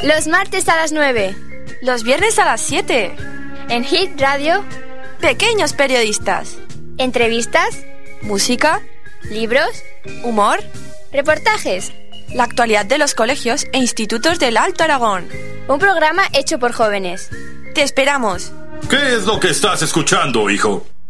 Los martes a las 9. Los viernes a las 7. En Hit Radio. Pequeños periodistas. Entrevistas. Música. Libros. Humor. Reportajes. La actualidad de los colegios e institutos del Alto Aragón. Un programa hecho por jóvenes. Te esperamos. ¿Qué es lo que estás escuchando, hijo?